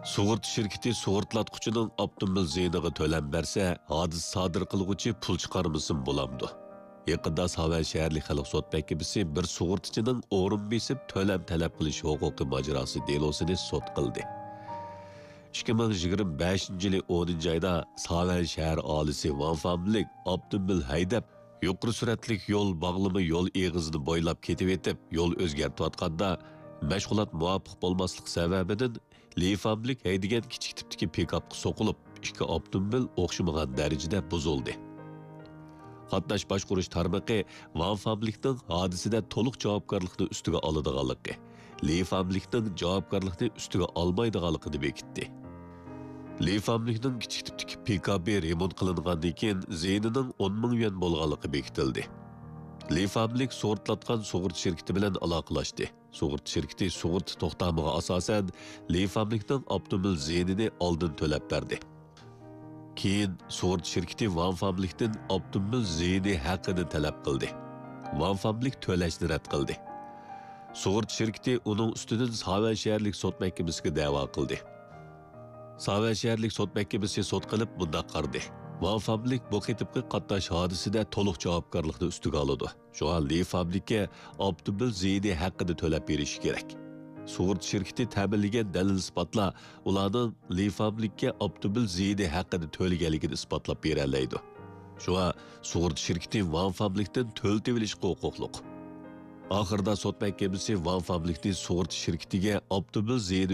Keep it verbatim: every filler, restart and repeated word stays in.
Sug'urta shirkati sug'urtlatquchining avtomobil ziyiniga to'lam bersa, hodisa sodir qilguvchi pul chiqarmasin bo'lamdi. Yaqinda Savan shaharlik xalq sud mahkamasi bir sug'urtachining o'rin besib to'lam talab qilish huquqi mojarosi delosini sud qildi. ikki ming yigirma beshinchi yili o'ninchi oyda Savan shahar aholisi vanfamlik avtomobil haydab yuqori suratlik yo'l bağlama yo'l eg'izini bo'ylab ketib etib, yo'l o'zgartayotganda mashg'ulot muvofiq bo'lmaslik sababidan Lifamlik haydigan kichik tipdagi pikapga so'qilib, ikki avtomobil o'xshamagan darajada buzildi. Qatnash boshqarish tarmoqi Vanfamlikning hodisada to'liq javobgarlikni ustiga oladiganligi, Lifamlikning javobgarlikni ustiga olmaydiganligini bekitdi. Lifamlikning kichik tipdagi pikapi remont qilingandan keyin ziynining o'n ming yuan bo'lganligi bekitildi. Lifamlik sug'urtlatgan sug'urta shirkati bilan aloqalashdi. Sug'urta shirkati sug'urta to'xtamiga asosan Lifamlikning avtomobil ziyinini oldin to'lab berdi. Keyin sug'urta shirkati Vanfamlikdan avtomobil ziyini haqini talab qildi. Vanfamlik to'lashni rad qildi. Sug'urta shirkati uning ustidan Savan shaharlik sud mahkamasiga da'vo qildi. Savan shaharlik sud mahkamasi sud qilib bundaq qardi. Vanfamlik bu qetibki qatnash hodisida to'liq javobgarlikni ustiga oladi. Shunga Lifamlikka avtomobil ziyini haqini to'lab berishi kerak. Sug'urta shirkati ta'minlagan dalil isbotlar ularning Lifamlikka avtomobil ziyini haqini to'laganligini isbotlab bera oladi. Shunga sug'urta shirkati Vanfamlikdan to'lab olishga huquqliq. Oxirida sud mahkamasi Vanfamlikning sug'urta shirkatiga avtomobil ziyini